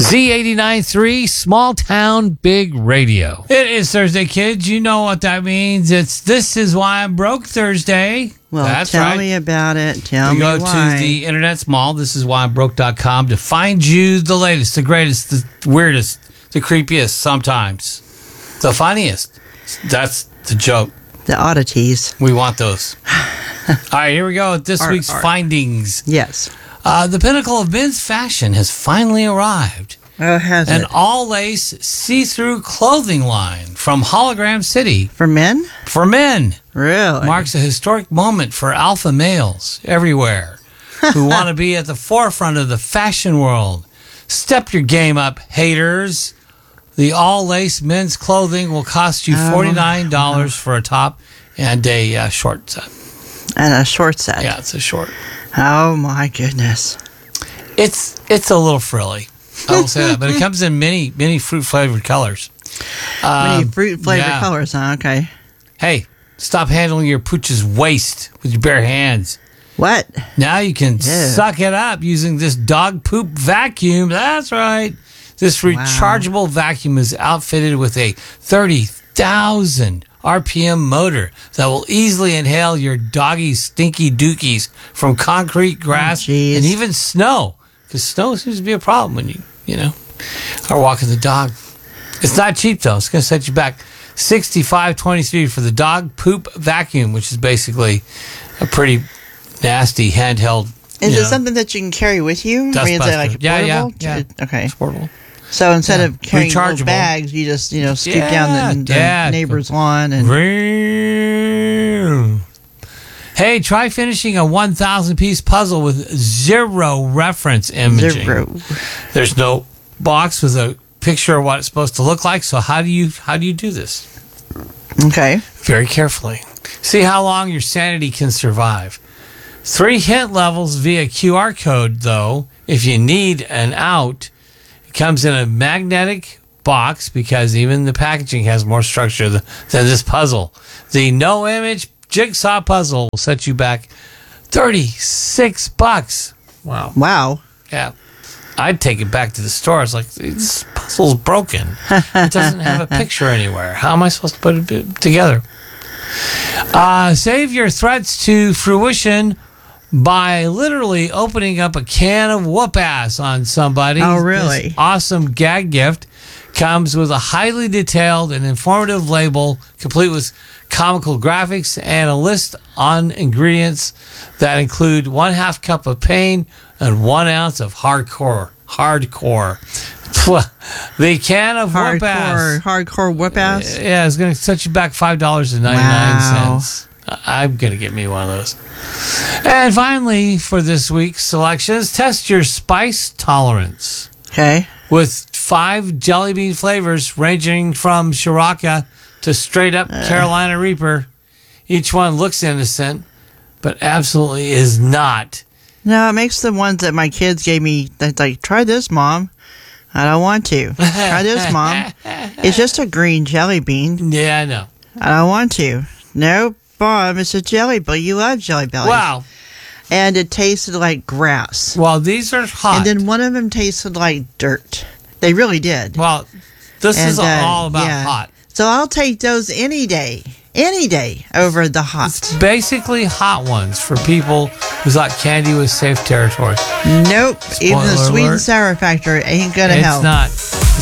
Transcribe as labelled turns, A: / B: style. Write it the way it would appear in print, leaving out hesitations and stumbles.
A: Z89.3, Small Town Big Radio. It is Thursday, kids. You know what that means. It's This Is Why I'm Broke Thursday.
B: Well,
A: That's
B: tell
A: right.
B: me about it. Tell me
A: why.
B: why.
A: Go to the internet small, thisiswhyimbroke.com to find you the latest, the greatest, the weirdest, the creepiest, sometimes the funniest. That's the joke.
B: The oddities.
A: We want those. All right, here we go with this week's findings.
B: Yes.
A: The pinnacle of men's fashion has finally arrived.
B: Oh, has
A: An
B: it?
A: all-lace, see-through clothing line from Hologram City
B: For men?
A: for men
B: Really?
A: marks a historic moment for alpha males everywhere who want to be at the forefront of the fashion world. Step your game up, haters. The all-lace men's clothing will cost you $49 for a top and a short set.
B: And a short set.
A: Yeah, it's a short.
B: Oh, my goodness.
A: It's a little frilly. I will say that, but it comes in many fruit-flavored colors.
B: Many fruit-flavored
A: yeah.
B: colors, huh? Okay.
A: Hey, stop handling your pooch's waist with your bare hands.
B: What?
A: Now you can
B: Ew.
A: suck it up using this dog poop vacuum. That's right. This rechargeable vacuum is outfitted with a 30,000 RPM motor that will easily inhale your doggy's stinky dookies from concrete, grass,
B: geez.
A: and even snow. Because snow seems to be a problem when you are walking the dog. It's not cheap, though. It's going to set you back $65.23 for the dog poop vacuum, which is basically a pretty nasty handheld.
B: Is it something that you can carry with you?
A: Dust
B: I mean, is it like
A: buster.
B: portable?
A: Yeah.
B: Okay.
A: It's portable.
B: So instead of carrying little
A: Rechargeable.
B: bags, you just, scoop down the neighbor's lawn and...
A: Hey, try finishing a 1,000-piece puzzle with zero reference imaging.
B: Zero.
A: There's no box with a picture of what it's supposed to look like. So how do you do this?
B: Okay.
A: Very carefully. See how long your sanity can survive. 3 hint levels via QR code, though. If you need an out, it comes in a magnetic box because even the packaging has more structure than this puzzle. The no image jigsaw puzzle will set you back $36. Wow.
B: Wow.
A: Yeah. I'd take it back to the store. It's like, this puzzle's broken. It doesn't have a picture anywhere. How am I supposed to put it together? Save your threats to fruition by literally opening up a can of whoop-ass on somebody.
B: Oh, really?
A: This awesome gag gift comes with a highly detailed and informative label, complete with comical graphics and a list on ingredients that include 1/2 cup of pain and 1 ounce of hardcore. The can of whoop-ass.
B: Hardcore whoop-ass?
A: Yeah, it's going to set you back $5.99.
B: Wow.
A: I'm going to get me one of those. And finally, for this week's selections, test your spice tolerance.
B: Okay.
A: With 5 jelly bean flavors ranging from Shiraka to straight up Carolina Reaper. Each one looks innocent, but absolutely is not.
B: No, it makes the ones that my kids gave me, that's like, try this, Mom. I don't want to. Try this, Mom. It's just a green jelly bean.
A: Yeah, I know.
B: I don't want to. No, Bob, it's a jelly belly. You love jelly bellies.
A: Wow.
B: And it tasted like grass.
A: Well, these are hot.
B: And then one of them tasted like dirt. They really did.
A: Well, this is all about hot.
B: So I'll take those any day over the hot.
A: It's basically hot ones for people who thought candy was safe territory.
B: Nope. Even the
A: Spoiler
B: sweet
A: alert.
B: and sour factor ain't gonna help.
A: It's not.